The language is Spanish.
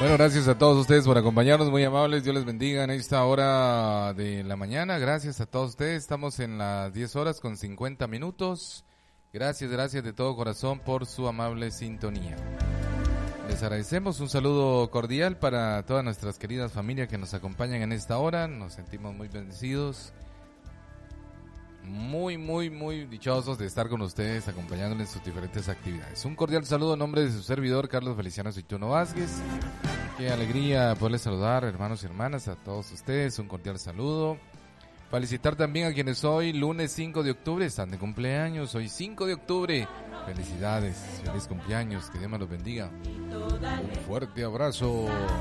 Bueno, gracias a todos ustedes por acompañarnos, muy amables, Dios les bendiga en esta hora de la mañana, gracias a todos ustedes, estamos en las 10 horas con 50 minutos, gracias de todo corazón por su amable sintonía. Les agradecemos, un saludo cordial para todas nuestras queridas familias que nos acompañan en esta hora, nos sentimos muy bendecidos, muy dichosos de estar con ustedes, acompañándoles en sus diferentes actividades. Un cordial saludo en nombre de su servidor, Carlos Feliciano Aceituno Vázquez. Qué alegría poderles saludar, hermanos y hermanas, a todos ustedes, un cordial saludo. Felicitar también a quienes hoy, lunes 5 de octubre, están de cumpleaños, hoy 5 de octubre. Felicidades, feliz cumpleaños, que Dios me los bendiga. Un fuerte abrazo.